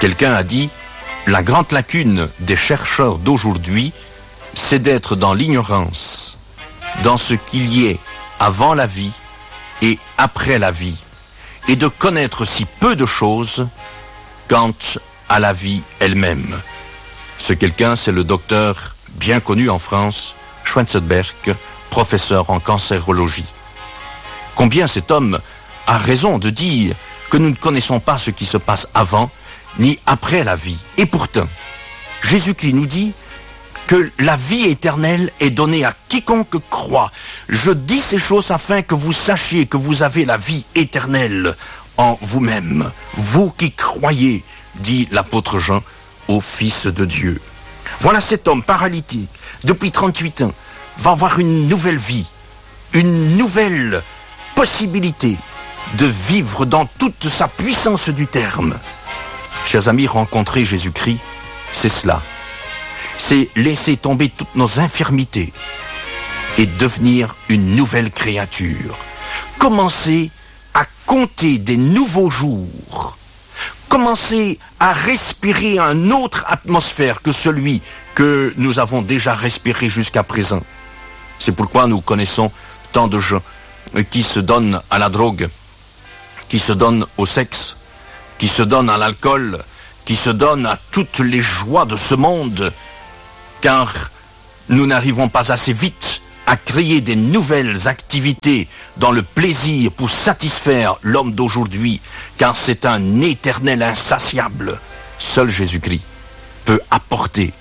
Quelqu'un a dit, la grande lacune des chercheurs d'aujourd'hui, c'est d'être dans l'ignorance, dans ce qu'il y ait avant la vie et après la vie, et de connaître si peu de choses quant à la vie elle-même. Ce quelqu'un, c'est le docteur bien connu en France, Schwentzenberg, professeur en cancérologie. Combien cet homme a raison de dire que nous ne connaissons pas ce qui se passe avant ni après la vie. Et pourtant, Jésus-Christ nous dit que la vie éternelle est donnée à quiconque croit. Je dis ces choses afin que vous sachiez que vous avez la vie éternelle en vous-même. Vous qui croyez, dit l'apôtre Jean au Fils de Dieu. Voilà cet homme paralytique, depuis 38 ans, va avoir une nouvelle vie, une nouvelle possibilité de vivre dans toute sa puissance du terme. Chers amis, rencontrer Jésus-Christ, c'est cela. C'est laisser tomber toutes nos infirmités et devenir une nouvelle créature. Commencer à compter des nouveaux jours. Commencer à respirer une autre atmosphère que celui que nous avons déjà respiré jusqu'à présent. C'est pourquoi nous connaissons tant de gens qui se donnent à la drogue, qui se donnent au sexe, qui se donnent à l'alcool, qui se donnent à toutes les joies de ce monde, car nous n'arrivons pas assez vite à créer des nouvelles activités dans le plaisir pour satisfaire l'homme d'aujourd'hui, car c'est un éternel insatiable. Seul Jésus-Christ peut apporter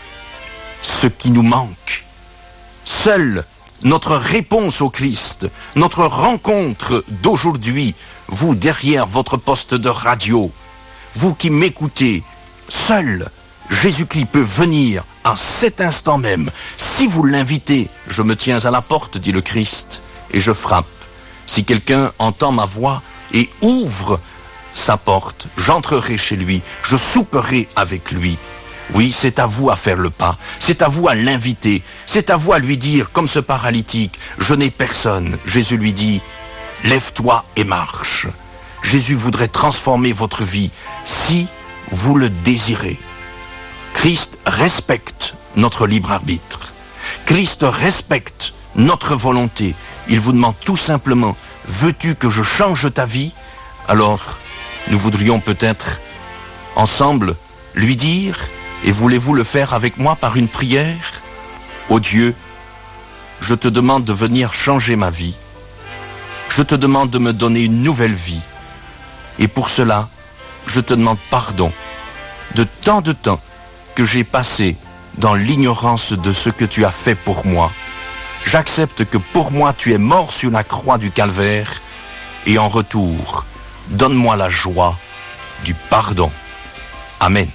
ce qui nous manque. Seule notre réponse au Christ, notre rencontre d'aujourd'hui, vous derrière votre poste de radio, vous qui m'écoutez, seul Jésus-Christ peut venir en cet instant même. Si vous l'invitez, je me tiens à la porte, dit le Christ, et je frappe. Si quelqu'un entend ma voix et ouvre sa porte, j'entrerai chez lui, je souperai avec lui. Oui, c'est à vous à faire le pas, c'est à vous à l'inviter, c'est à vous à lui dire, comme ce paralytique, je n'ai personne. Jésus lui dit, lève-toi et marche. Jésus voudrait transformer votre vie si vous le désirez. Christ respecte notre libre arbitre. Christ respecte notre volonté. Il vous demande tout simplement, veux-tu que je change ta vie? Alors, nous voudrions peut-être ensemble lui dire, et voulez-vous le faire avec moi par une prière? Ô Dieu, je te demande de venir changer ma vie. Je te demande de me donner une nouvelle vie. Et pour cela, je te demande pardon de tant de temps que j'ai passé dans l'ignorance de ce que tu as fait pour moi. J'accepte que pour moi tu es mort sur la croix du calvaire et en retour, donne-moi la joie du pardon. Amen.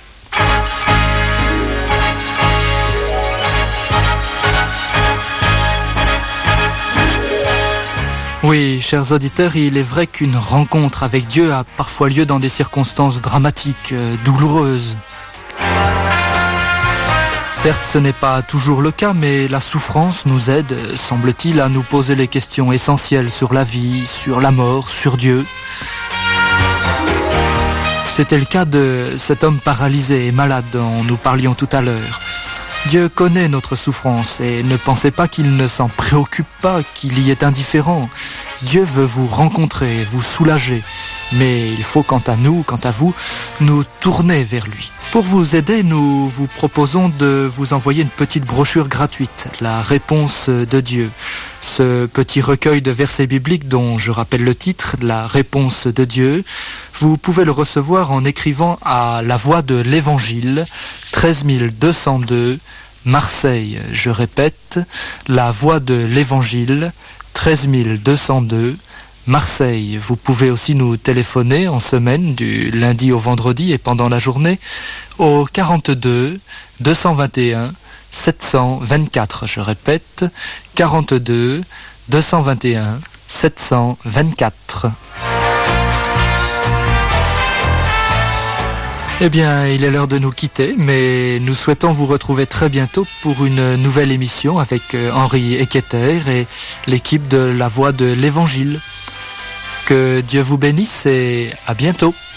Oui, chers auditeurs, il est vrai qu'une rencontre avec Dieu a parfois lieu dans des circonstances dramatiques, douloureuses. Certes, ce n'est pas toujours le cas, mais la souffrance nous aide, semble-t-il, à nous poser les questions essentielles sur la vie, sur la mort, sur Dieu. C'était le cas de cet homme paralysé et malade dont nous parlions tout à l'heure. Dieu connaît notre souffrance et ne pensez pas qu'il ne s'en préoccupe pas, qu'il y est indifférent. Dieu veut vous rencontrer, vous soulager. Mais il faut, quant à nous, quant à vous, nous tourner vers lui. Pour vous aider, nous vous proposons de vous envoyer une petite brochure gratuite, La Réponse de Dieu. Ce petit recueil de versets bibliques dont je rappelle le titre, La Réponse de Dieu, vous pouvez le recevoir en écrivant à La Voix de l'Évangile, 13 202, Marseille. Je répète, La Voix de l'Évangile, 13 202, Marseille. Vous pouvez aussi nous téléphoner en semaine du lundi au vendredi et pendant la journée au 42 221 724. Je répète, 42 221 724. Eh bien, il est l'heure de nous quitter, mais nous souhaitons vous retrouver très bientôt pour une nouvelle émission avec Henri Eketer et l'équipe de La Voix de l'Évangile. Que Dieu vous bénisse et à bientôt.